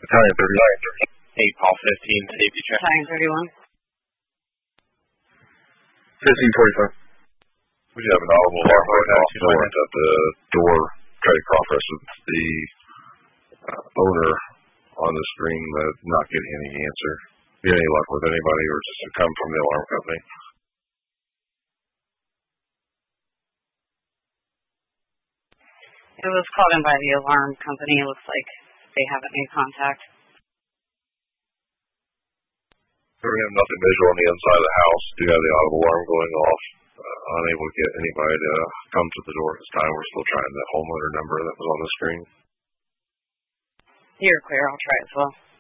Italian 30. 8 Paul 15, safety check. Italian 31. 1545. We have an audible alarm going off north at the door, trying to conference with the owner on the screen, not getting any answer. Get any luck with anybody, or just come from the alarm company? It was called in by the alarm company. It looks like they haven't made contact. We have nothing visual on the inside of the house. Do have the audible alarm going off. Unable to get anybody to come to the door at this time. We're still trying the homeowner number that was on the screen. You're clear. I'll try as well.